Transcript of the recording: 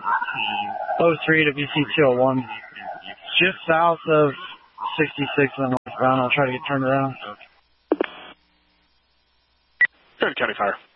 03 to BC201. Just south of 66 on the northbound. I'll try to get turned around. Good, County Fire.